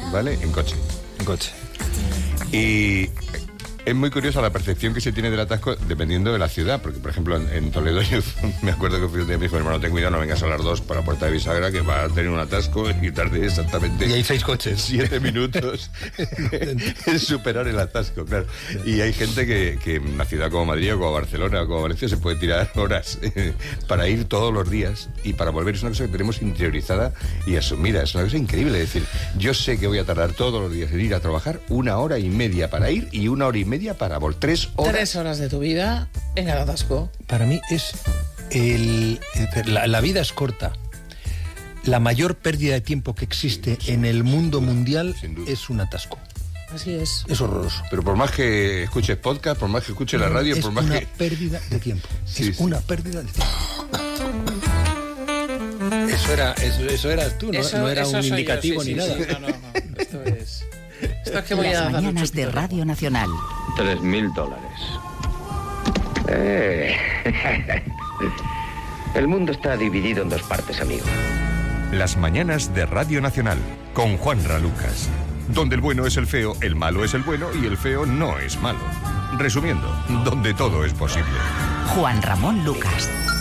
¿vale? En coche. Y es muy curiosa la percepción que se tiene del atasco dependiendo de la ciudad, porque por ejemplo en Toledo yo me acuerdo que fui un día y me dijo, hermano, ten cuidado, no vengas a las 2 para Puerta de Bisagra, que va a tener un atasco y tarde exactamente... Y hay 6 coches. 7 minutos en superar el atasco, claro. Y hay gente que en una ciudad como Madrid o como Barcelona o como Valencia se puede tirar horas para ir todos los días y para volver. Es una cosa que tenemos interiorizada y asumida, es una cosa increíble. Es decir, yo sé que voy a tardar todos los días en ir a trabajar 1 hora y media para ir y 1 hora y media para volver. 3 horas. 3 horas de tu vida en el atasco. Para mí es... La vida es corta. La mayor pérdida de tiempo que existe en el mundo mundial es un atasco. Así es. Es horroroso. Pero por más que escuches podcast, por más que escuches la radio, es por más una que... pérdida de tiempo. Sí, es sí. una pérdida de tiempo. Eso eras tú, no era un indicativo ni nada. No. Esto es que voy a Las dar un mañanas de chupito. Radio Nacional. $3.000. El mundo está dividido en 2 partes, amigo. Las mañanas de Radio Nacional, con Juanra Lucas. Donde el bueno es el feo, el malo es el bueno y el feo no es malo. Resumiendo, donde todo es posible. Juan Ramón Lucas.